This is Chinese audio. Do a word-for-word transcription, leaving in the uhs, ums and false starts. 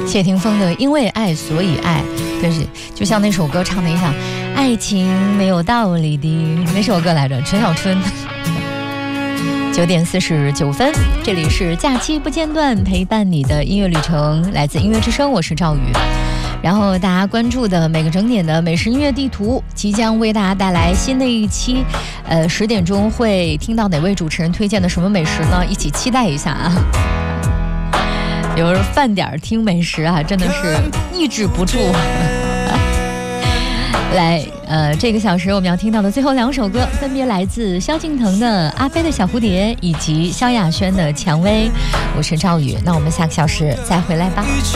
谢霆锋的《因为爱所以爱》，就是就像那首歌唱的一样，爱情没有道理的那首歌来着，陈小春。九点四十九分，这里是假期不间断陪伴你的音乐旅程，来自音乐之声，我是赵宇。然后大家关注的每个整点的美食音乐地图即将为大家带来新的一期，呃，十点钟会听到哪位主持人推荐的什么美食呢？一起期待一下啊！有时饭点听美食啊，真的是抑制不住。来，呃，这个小时我们要听到的最后两首歌，分别来自萧敬腾的《阿飞的小蝴蝶》以及萧亚轩的《蔷薇》。我是赵宇，那我们下个小时再回来吧。